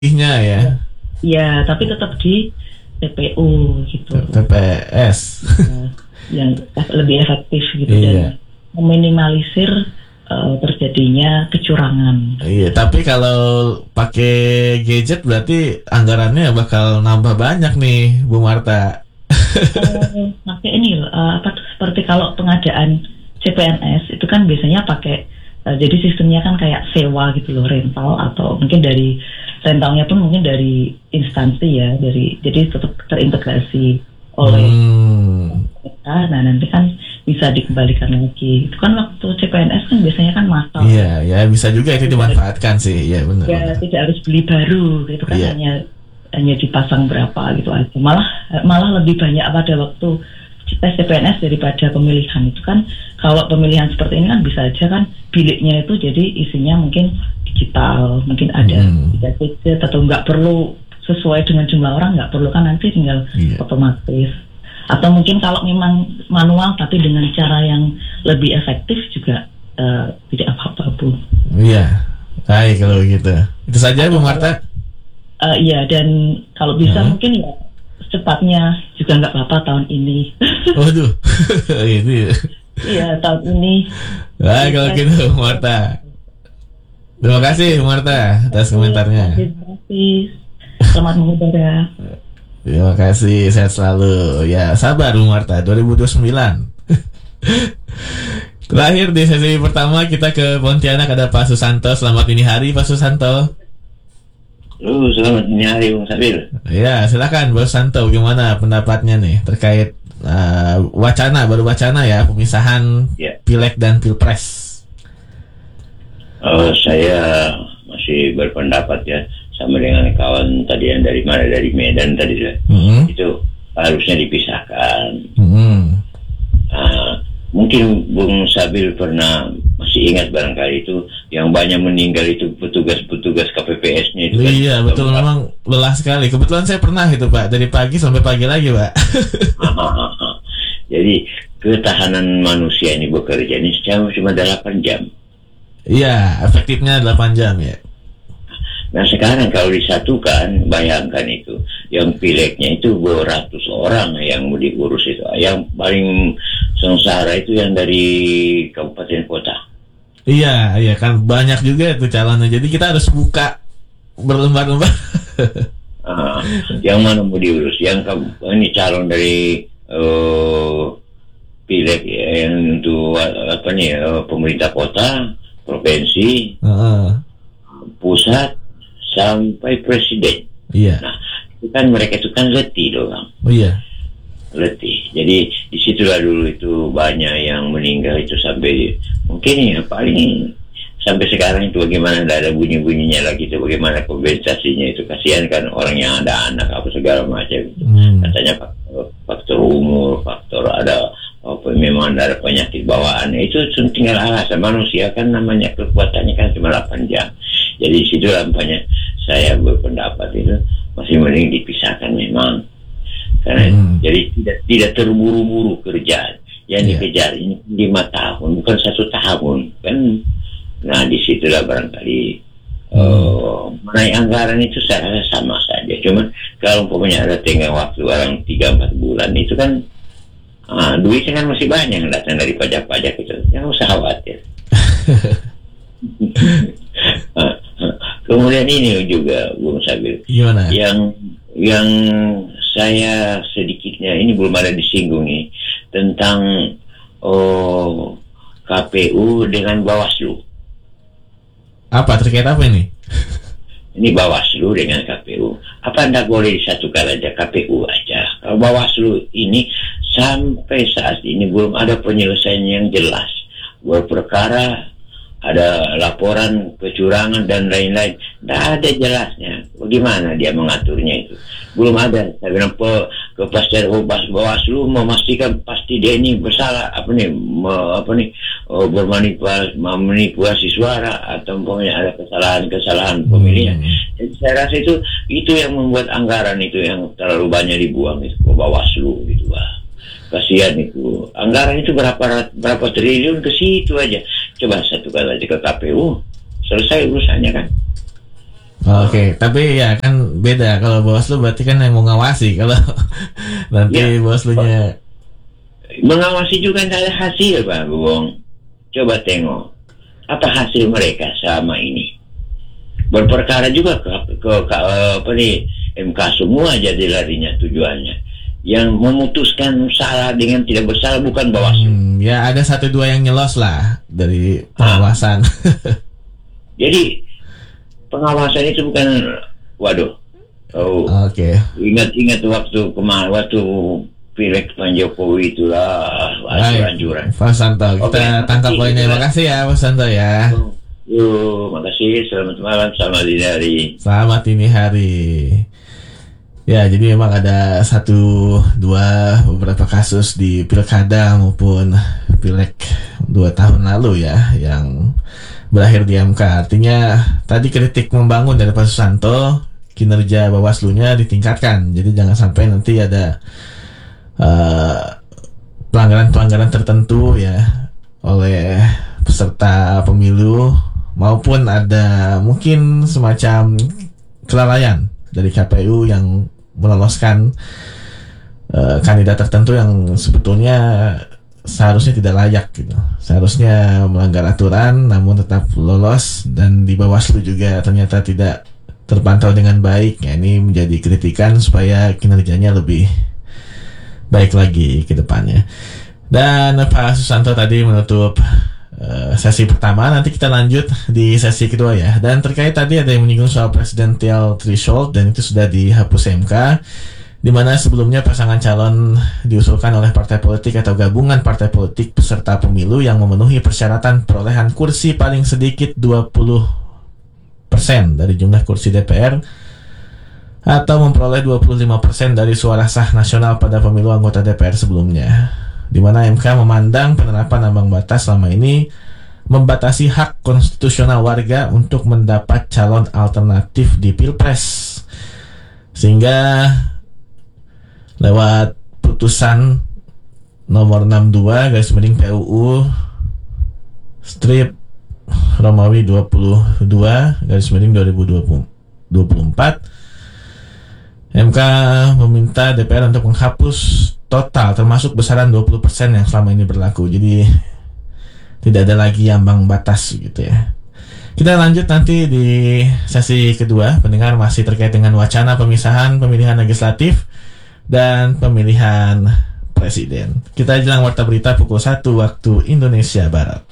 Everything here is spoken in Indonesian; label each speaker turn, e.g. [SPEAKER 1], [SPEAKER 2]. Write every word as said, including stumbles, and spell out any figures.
[SPEAKER 1] nya ya.
[SPEAKER 2] Ya, tapi tetap di T P U gitu.
[SPEAKER 1] T P S.
[SPEAKER 2] Nah, yang lebih efektif gitu
[SPEAKER 1] Iya.
[SPEAKER 2] dan meminimalisir uh, terjadinya kecurangan.
[SPEAKER 1] Iya, tapi kalau pakai gadget berarti anggarannya bakal nambah banyak nih, Bu Marta.
[SPEAKER 2] Uh, pakai ini uh, apa tuh, seperti kalau pengadaan C P N S itu kan biasanya pakai uh, jadi sistemnya kan kayak sewa gitu loh, rental atau mungkin dari rentalnya pun mungkin dari instansi ya, dari jadi tetap terintegrasi oleh
[SPEAKER 1] Hmm.
[SPEAKER 2] kita. Nah nanti kan bisa dikembalikan lagi. Itu kan waktu C P N S kan biasanya kan mahal.
[SPEAKER 1] Iya, ya bisa juga itu dimanfaatkan sih, ya benar.
[SPEAKER 2] Ya
[SPEAKER 1] benar.
[SPEAKER 2] tidak harus beli baru, itu kan
[SPEAKER 1] Iya.
[SPEAKER 2] hanya hanya dipasang berapa gitu aja. Malah malah lebih banyak pada waktu tes C P N S daripada pemilihan. Itu kan kalau pemilihan seperti ini kan bisa aja kan biliknya itu jadi isinya mungkin digital, mungkin ada
[SPEAKER 1] Hmm.
[SPEAKER 2] gadget atau nggak perlu sesuai dengan jumlah orang, nggak perlu kan nanti tinggal
[SPEAKER 1] Iya.
[SPEAKER 2] otomatis. Atau mungkin kalau memang manual tapi dengan cara yang lebih efektif juga uh, tidak apa-apa Bu.
[SPEAKER 1] Iya. Baik kalau gitu. Itu saja Bu Marta.
[SPEAKER 2] Uh, iya, dan kalau bisa
[SPEAKER 1] Hmm.
[SPEAKER 2] mungkin ya secepatnya juga nggak apa-apa tahun ini.
[SPEAKER 1] Waduh. Ini.
[SPEAKER 2] Iya, tahun ini.
[SPEAKER 1] Baik kalau gitu Bu Marta. Terima kasih Bu Marta atas komentarnya.
[SPEAKER 2] Terima kasih. Selamat mengudara.
[SPEAKER 1] Terima kasih, sehat selalu. Ya, sabar Bu Marta, dua ribu dua puluh sembilan. Terakhir di sesi pertama kita ke Pontianak, ada Pak Susanto. Selamat dini hari Pak Susanto.
[SPEAKER 3] Lu selamat dini hari Bung Sabil.
[SPEAKER 1] Ya, silakan Pak Susanto, gimana pendapatnya nih terkait uh, wacana, baru wacana ya, pemisahan
[SPEAKER 3] Ya.
[SPEAKER 1] Pileg dan Pilpres.
[SPEAKER 3] Oh, saya masih berpendapat ya sama dengan kawan tadi yang dari mana, dari Medan tadi ya.
[SPEAKER 1] Mm-hmm.
[SPEAKER 3] Itu harusnya dipisahkan.
[SPEAKER 1] Mm-hmm.
[SPEAKER 3] Nah, mungkin Bung Sabil pernah masih ingat barangkali itu yang banyak meninggal itu petugas-petugas K P P S-nya itu.
[SPEAKER 1] Iya,
[SPEAKER 3] kan,
[SPEAKER 1] betul, memang lelah sekali. Kebetulan saya pernah itu Pak, dari pagi sampai pagi lagi Pak.
[SPEAKER 3] Jadi ketahanan manusia ini bekerja ini cuma cuma delapan jam.
[SPEAKER 1] Iya, efektifnya delapan jam ya.
[SPEAKER 3] Nah sekarang kalau disatukan, bayangkan itu, yang pileknya itu dua ratus orang yang mau diurus itu. Yang paling sengsara itu yang dari kabupaten kota.
[SPEAKER 1] Iya, iya kan banyak juga itu calonnya. Jadi kita harus buka berlembar-lembar.
[SPEAKER 3] Ah, yang mana mau diurus? Yang ini calon dari uh, pilek ya, yang untuk apa nih uh, pemerintah kota, provinsi,
[SPEAKER 1] Uh-uh.
[SPEAKER 3] pusat, sampai presiden.
[SPEAKER 1] Iya.
[SPEAKER 3] Nah, itu kan mereka itu kan letih doang.
[SPEAKER 1] Oh iya.
[SPEAKER 3] Letih. Jadi disitulah dulu itu banyak yang meninggal itu sampai mungkin ya paling sampai sekarang itu bagaimana tidak ada bunyi-bunyinya lagi itu, bagaimana kompensasinya itu, kasihan kan orang yang ada anak apa segala macam itu.
[SPEAKER 1] Hmm.
[SPEAKER 3] Katanya faktor, faktor umur, faktor ada apa memang ada penyakit bawaan itu tinggal alasan manusia kan, namanya kekuatannya kan cuma delapan jam. Jadi situlah banyak saya berpendapat itu masih mending dipisahkan memang. Karena
[SPEAKER 1] Hmm.
[SPEAKER 3] jadi tidak tidak terburu-buru kerjaan. Yang
[SPEAKER 1] Yeah.
[SPEAKER 3] dikejar ini lima tahun, bukan satu tahun kan. Nah disitulah barangkali
[SPEAKER 1] Hmm.
[SPEAKER 3] uh, menaik anggaran itu saya rasa sama saja. Cuman kalau umpamanya ada tengah waktu orang tiga empat bulan itu kan uh, duitnya kan masih banyak yang datang dari pajak-pajak itu. Jangan usah khawatir. uh, uh, kemudian ini juga Bung Sabil.
[SPEAKER 1] Gimana?
[SPEAKER 3] Yang yang saya sedikitnya ini belum ada disinggung nih tentang oh, K P U dengan Bawaslu.
[SPEAKER 1] Apa terkait apa ini?
[SPEAKER 3] Ini Bawaslu dengan K P U. Apa anda boleh disatukan aja K P U aja? Kalau Bawaslu ini sampai saat ini belum ada penyelesaian yang jelas. Berperkara ada laporan kecurangan dan lain-lain, tidak ada jelasnya. Bagaimana dia mengaturnya itu? Belum ada. Saya bilang pe, kepastian Bawaslu memastikan pasti dia ini bersalah apa nih, me, apa nih oh, bermanipulasi, memanipulasi suara atau umpamanya ada kesalahan-kesalahan pemilihan.
[SPEAKER 1] Hmm.
[SPEAKER 3] Jadi saya rasa itu itu yang membuat anggaran itu yang terlalu banyak dibuang itu ke Bawaslu gitu lah. Kasihan itu. Anggaran itu berapa berapa triliun ke situ aja. Coba satukan aja ke K P U. Selesai urusannya kan.
[SPEAKER 1] Oh, Oke, okay. Tapi ya kan beda. Kalau Bawaslu berarti kan yang mau ngawasi. Kalau nanti ya, Bawaslunya
[SPEAKER 3] mengawasi juga tidak ada hasil, Pak Bung. Coba tengok apa hasil mereka selama ini. Berperkara juga ke, ke, ke apa nih M K semua jadi larinya tujuannya. Yang memutuskan salah dengan tidak bersalah bukan Bawaslu.
[SPEAKER 1] Hmm, ya ada satu dua yang nyelos lah dari pengawasan. Ah.
[SPEAKER 3] Jadi pengawasan itu bukan, waduh, oh,
[SPEAKER 1] oke. Okay.
[SPEAKER 3] Ingat-ingat waktu kemarin, waktu pilek Pak Jokowi itulah anjuran-anjuran.
[SPEAKER 1] Pak Santo, kita okay, tangkap poinnya. Terima kasih ya, Pak Santo ya.
[SPEAKER 3] Yuk, makasih. Selamat malam, selamat dini hari.
[SPEAKER 1] Selamat dini hari. Ya, jadi memang ada satu, dua, beberapa kasus di pilkada maupun pilek dua tahun lalu ya, yang berakhir di M K. Artinya tadi kritik membangun dari Pak Susanto, kinerja Bawaslunya ditingkatkan. Jadi jangan sampai nanti ada uh, pelanggaran-pelanggaran tertentu ya oleh peserta pemilu, maupun ada mungkin semacam kelalaian dari K P U yang meloloskan uh, kandidat tertentu yang sebetulnya seharusnya tidak layak gitu. Seharusnya melanggar aturan namun tetap lolos, dan di Bawaslu juga ternyata tidak terpantau dengan baik. Ya, ini menjadi kritikan supaya kinerjanya lebih baik lagi ke depannya. Dan Pak Susanto tadi menutup uh, sesi pertama. Nanti kita lanjut di sesi kedua ya. Dan terkait tadi ada yang menyinggung soal presidential threshold, dan itu sudah dihapus M K, di mana sebelumnya pasangan calon diusulkan oleh partai politik atau gabungan partai politik peserta pemilu yang memenuhi persyaratan perolehan kursi paling sedikit dua puluh persen dari jumlah kursi D P R atau memperoleh dua puluh lima persen dari suara sah nasional pada pemilu anggota D P R sebelumnya, di mana M K memandang penerapan ambang batas selama ini membatasi hak konstitusional warga untuk mendapat calon alternatif di Pilpres, sehingga lewat putusan nomor enam puluh dua garis miring P U U strip Romawi dua puluh dua garis miring dua ribu dua puluh empat, M K meminta D P R untuk menghapus total termasuk besaran dua puluh persen yang selama ini berlaku. Jadi tidak ada lagi ambang batas gitu ya. Kita lanjut nanti di sesi kedua. Pendengar, masih terkait dengan wacana pemisahan pemilihan legislatif dan pemilihan presiden. Kita jelang warta berita pukul satu waktu Indonesia Barat.